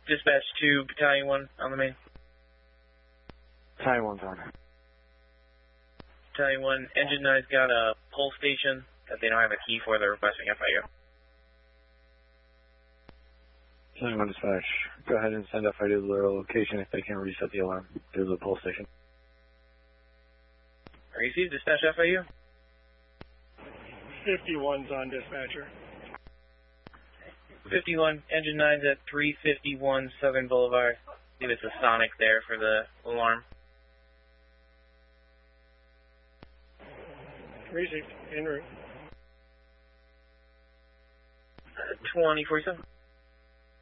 Dispatch to Battalion 1 on the main. Battalion 1's on. Battalion 1, Engine 9's got a pull station that they don't have a key for. They're requesting FIU. Battalion 1 dispatch. Go ahead and send FIU to their location if they can reset the alarm through the pull station. Received, dispatch FIU. 51's on dispatcher. 51, Engine 9's at 351 Southern Boulevard. I believe it's a Sonic there for the alarm. Received. En route. 2047.